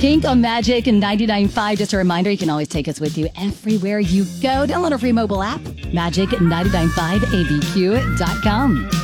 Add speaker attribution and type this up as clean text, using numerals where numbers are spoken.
Speaker 1: Pink on Magic and 99.5. Just a reminder, you can always take us with you everywhere you go. Download our free mobile app, magic995abq.com.